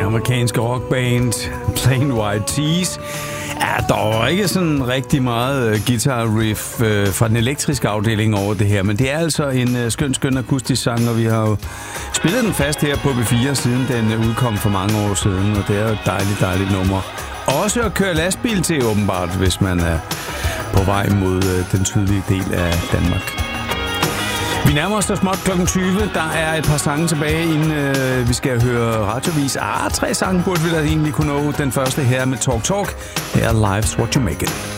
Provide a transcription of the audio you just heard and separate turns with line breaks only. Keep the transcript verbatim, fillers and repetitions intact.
amerikanske rockband Plain White T's. Ja, der var ikke sådan rigtig meget uh, guitar riff uh, fra den elektriske afdeling over det her, men det er altså en uh, skøn, skøn akustisk sang, og vi har jo spillet den fast her på B fire, siden den uh, udkom for mange år siden, og det er jo et dejligt, dejligt nummer. Også at køre lastbil til, åbenbart, hvis man er på vej mod uh, den sydlige del af Danmark. Vi nærmer os der småt klokken tyve. Der er et par sange tilbage, inden øh, vi skal høre radiovis. Ah, tre sange burde vi da egentlig kunne nå. Den første her med Talk Talk. Her er Life's What You Make It.